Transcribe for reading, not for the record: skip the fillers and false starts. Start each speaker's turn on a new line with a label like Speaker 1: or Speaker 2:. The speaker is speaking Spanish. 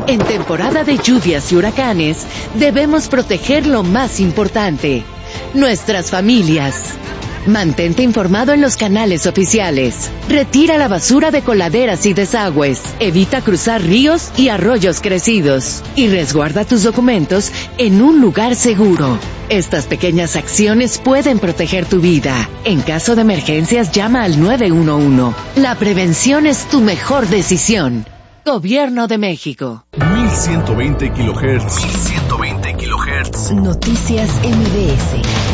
Speaker 1: En temporada de lluvias y huracanes, debemos proteger lo más importante, nuestras familias. Mantente informado en los canales oficiales. Retira la basura de coladeras y desagües. Evita cruzar ríos y arroyos crecidos. Y resguarda tus documentos en un lugar seguro. Estas pequeñas acciones pueden proteger tu vida. En caso de emergencias, llama al 911. La prevención es tu mejor decisión. Gobierno de México.
Speaker 2: 1120 kHz. 1120 kHz.
Speaker 1: Noticias MBS.